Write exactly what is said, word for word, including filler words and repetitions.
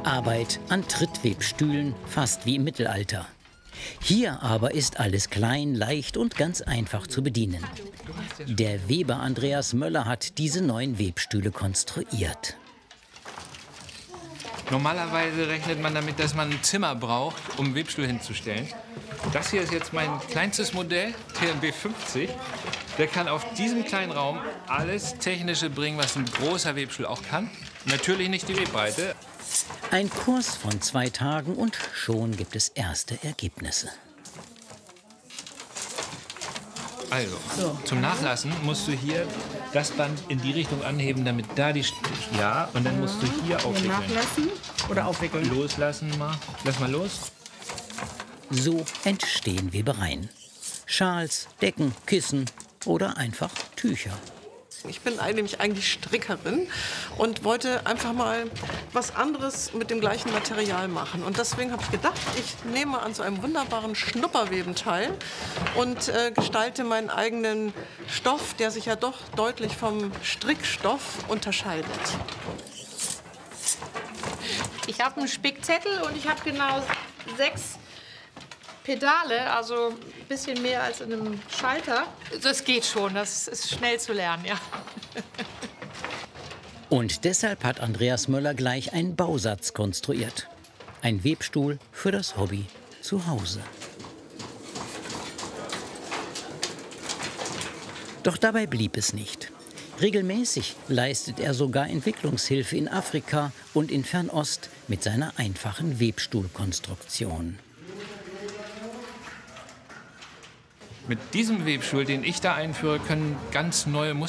Arbeit an Trittwebstühlen, fast wie im Mittelalter. Hier aber ist alles klein, leicht und ganz einfach zu bedienen. Der Weber Andreas Möller hat diese neuen Webstühle konstruiert. Normalerweise rechnet man damit, dass man ein Zimmer braucht, um einen Webstuhl hinzustellen. Das hier ist jetzt mein kleinstes Modell, T M B fünfzig. Der kann auf diesem kleinen Raum alles Technische bringen, was ein großer Webstuhl auch kann. Natürlich nicht die Webbreite. Ein Kurs von zwei Tagen und schon gibt es erste Ergebnisse. Also, so. Zum Nachlassen musst du hier das Band in die Richtung anheben, damit da die... Ja, und dann musst du hier aufwickeln. Nachlassen oder aufwickeln? Loslassen mal. Lass mal los. So entstehen Webereien. Schals, Decken, Kissen oder einfach Tücher. Ich bin nämlich eigentlich Strickerin und wollte einfach mal was anderes mit dem gleichen Material machen. Und deswegen habe ich gedacht, ich nehme an so einem wunderbaren Schnupperweben teil und äh, gestalte meinen eigenen Stoff, der sich ja doch deutlich vom Strickstoff unterscheidet. Ich habe einen Spickzettel und ich habe genau sechs Pedale, also ein bisschen mehr als in einem Schalter. Das geht schon, das ist schnell zu lernen, ja. Und deshalb hat Andreas Möller gleich einen Bausatz konstruiert. Ein Webstuhl für das Hobby zu Hause. Doch dabei blieb es nicht. Regelmäßig leistet er sogar Entwicklungshilfe in Afrika und in Fernost mit seiner einfachen Webstuhlkonstruktion. Mit diesem Webstuhl, den ich da einführe, können ganz neue Muster